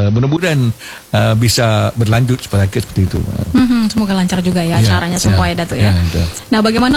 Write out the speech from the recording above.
mudah-mudahan bisa berlanjut seperti itu. Semoga lancar juga ya acaranya semua ya Datuk ya. Nah, bagaimana